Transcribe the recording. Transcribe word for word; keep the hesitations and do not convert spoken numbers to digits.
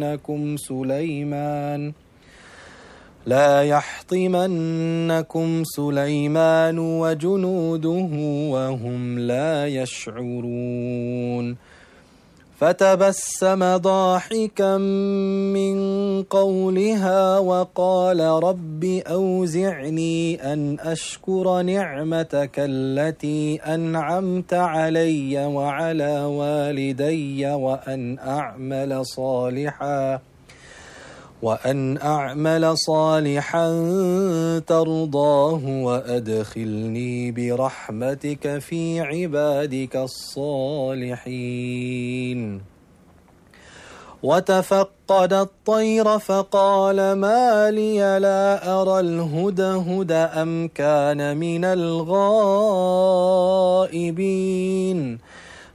يحطمنكم سليمان لا يحطمنكم سليمان وجنوده وهم لا يشعرون فتبسم ضاحكا من قولها وقال رب أوزعني أن أشكر نعمتك التي أنعمت علي وعلى والدي وأن أعمل صالحا وأن أعمل صالحا ترضاه وأدخلني برحمتك في عبادك الصالحين وتفقد الطير فقال ما لي لا أرى الهدهد أم كان من الغائبين